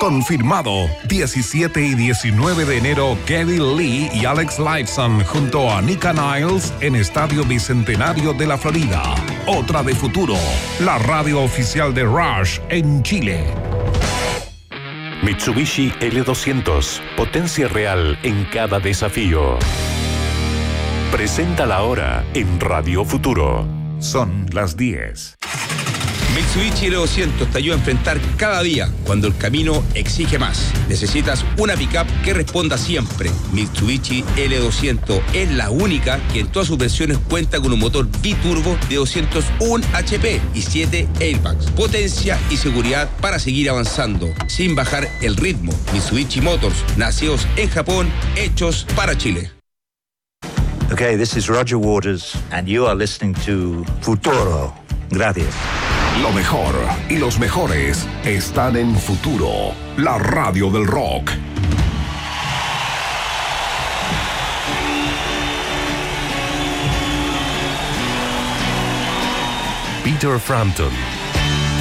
Confirmado. 17 y 19 de enero, Geddy Lee y Alex Lifeson junto a Nika Niles en Estadio Bicentenario de la Florida. Otra de Futuro, la radio oficial de Rush en Chile. Mitsubishi L200, potencia real en cada desafío. Presenta la hora en Radio Futuro. Son las 10. Mitsubishi L200 te ayuda a enfrentar cada día cuando el camino exige más. Necesitas una pickup que responda siempre. Mitsubishi L200 es la única que en todas sus versiones cuenta con un motor biturbo de 201 HP y 7 airbags. Potencia y seguridad para seguir avanzando sin bajar el ritmo. Mitsubishi Motors, nacidos en Japón, hechos para Chile. Okay, this is Roger Waters and you are listening to Futuro. Gracias. Lo mejor y los mejores están en Futuro, la radio del rock. Peter Frampton